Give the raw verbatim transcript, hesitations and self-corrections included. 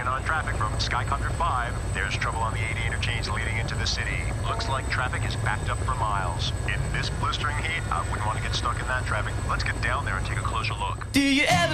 in on traffic from Skycopter five. There's trouble on the eighty interchange leading into the city. Looks like traffic is backed up for miles. In this blistering heat, I wouldn't want to get stuck in that traffic. Let's get down there and take a closer look. Do you ever